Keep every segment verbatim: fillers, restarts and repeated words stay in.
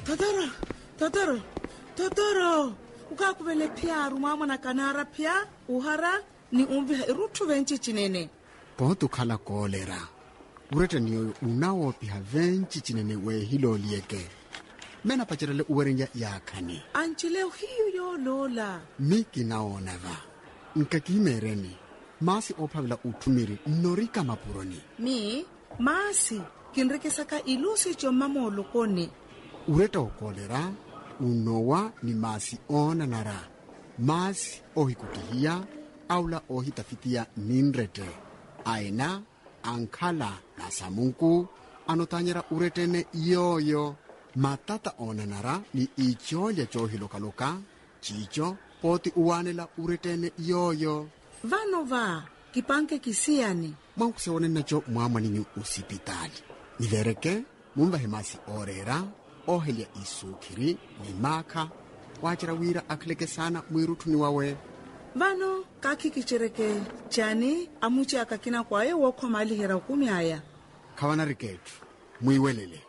Totoro, Totoro, Totoro. Ukakubele pia rumama na kanara pia uhara ni umbi irutu venchi chinene. Potu kala kolera. Ureta niyo unawo piha venchi chinene we hilo lieke. Mena pachirale uwerenja yakani. Anchileo hiyo yo lola. Miki naonava. Nkakimereni. Masi opavila utumiri norika mapuroni. Mi, masi. Kinrike saka ilusi cho mama olokoni. Ureta ukolera. Unowa ni masi ona nara. Masi ohi kutihia. Aula ohi tafitia ninrete. Aina, ankala na samunku. Anotanyera uretene yoyo. Matata ona nara ni icholia chohi lokaloka. Chicho, poti uwanela uretene yoyo. Vano va, kipanke kisiani. Mwankuseone nacho mwama ninyu usipitali. Nivereke, mumba hemasi orera. Ohelia isukiri, ni maka. Wachira wira akleke sana mwirutu ni wawe. Vano, kaki kichireke chani, amuchi akakina kwae wako mali hera kumi haya. Kawana riketu, mwiwelele.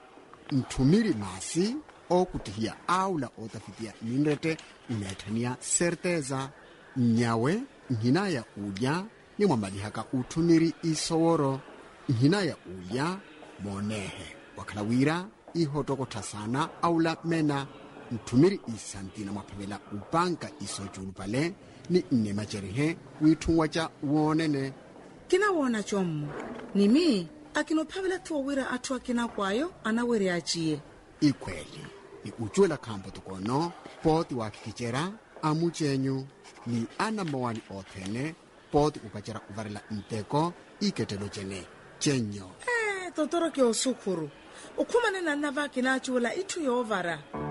Ntumiri masi, o kutihia aula otafitia ninrete, unetania certeza. Nyawe, nhinaya uja, ni mwamalihaka utumiri isoworo. Nhinaya uja, monehe. Wakalawira, ihotoko tasana, aula mena. Ntumiri isantina mwapavela upanka isojulu pale, ni nema jerihe, witungwacha uonene. Kina wona chomu. Nimi, akino pavela tuwawira atu akina kwayo, anawere achie. Ikweli, ni ujuela kampo tukono, poti wakikichera, amuchenyu, ni ana mawani otene, poti ukachera uvarela nteko, iketelo chene, chenyo. Eh, Totoro ke osukuru. Ukumane na nava kinachuela itu yovara.